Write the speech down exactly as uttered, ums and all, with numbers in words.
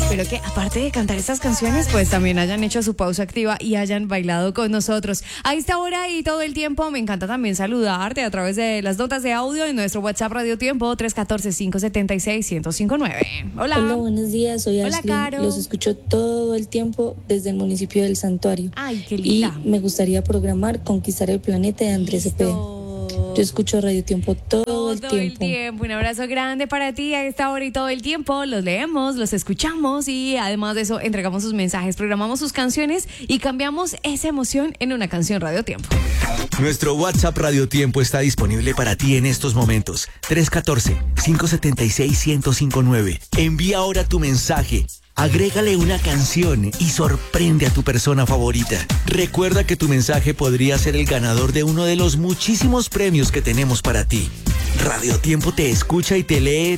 Pero que aparte de cantar estas canciones, pues también hayan hecho su pausa activa y hayan bailado con nosotros. A esta hora y todo el tiempo me encanta también saludarte a través de las notas de audio en nuestro WhatsApp Radio Tiempo tres uno cuatro, cinco siete seis, uno cero cinco nueve. Hola. Hola, buenos días, soy Hola, Ashley. Caro. Los escucho todo el tiempo desde el municipio del Santuario. Ay, qué Y linda. me gustaría programar Conquistar el Planeta de Andrés Cepeda. Yo escucho Radio Tiempo todo, Todo el tiempo. el tiempo. Un abrazo grande para ti a esta hora y todo el tiempo. Los leemos, los escuchamos y además de eso entregamos sus mensajes, programamos sus canciones y cambiamos esa emoción en una canción Radio Tiempo. Nuestro WhatsApp Radio Tiempo está disponible para ti en estos momentos. tres uno cuatro, cinco siete seis, uno cero cinco nueve. Envía ahora tu mensaje. Agrégale una canción y sorprende a tu persona favorita. Recuerda que tu mensaje podría ser el ganador de uno de los muchísimos premios que tenemos para ti. Radio Tiempo te escucha y te lee